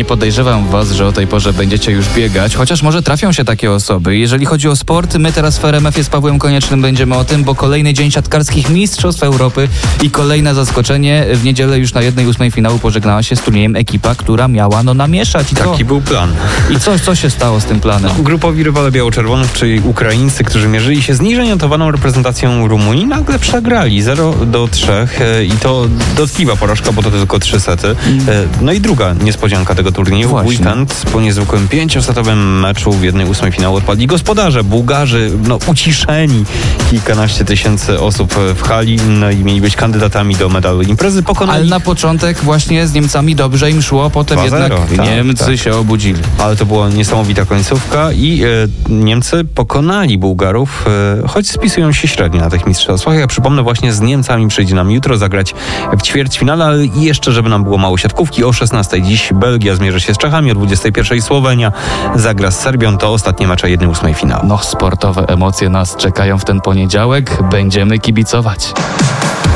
podejrzewam was, że o tej porze będziecie już biegać, chociaż może trafią się takie osoby. Jeżeli chodzi o sport, my teraz w RMF-ie z Pawłem Koniecznym będziemy o tym, bo kolejny dzień siatkarskich Mistrzostw Europy i kolejne zaskoczenie. W niedzielę już na 1/8 finału pożegnała się z turniejem ekipa, która miała namieszać. Taki był plan. I co się stało z tym planem? Grupowi rywale biało-czerwonych, czyli Ukraińcy, którzy mierzyli się z niżej notowaną reprezentacją Rumunii, nagle przegrali 0-3 i to dotkliwa porażka, bo to tylko 3 sety. No i druga niespodzianka tego turnieju. W weekend po niezwykłym 5-setowym meczu w 1/8 finału odpadli gospodarze, Bułgarzy, uciszeni. Kilkanaście tysięcy osób w hali, no i mieli być kandydatami do medalu imprezy. Ale na początek właśnie z Niemcami dobrze im szło, potem 2-0, jednak Niemcy się obudzili. Ale to była niesamowita końcówka i Niemcy pokonali Bułgarów, choć spisują się średnio na tych mistrzostwach. Ja przypomnę, właśnie z Niemcami przyjdzie nam jutro zagrać w ćwierćfinale, ale i jeszcze, żeby nam było mało siatkówki, o 16:00 dziś Belgia zmierzy się z Czechami, o 21:00 Słowenia zagra z Serbią. To ostatnie mecze 1/8 finału. Sportowe emocje nas czekają w ten poniedziałek. Będziemy kibicować.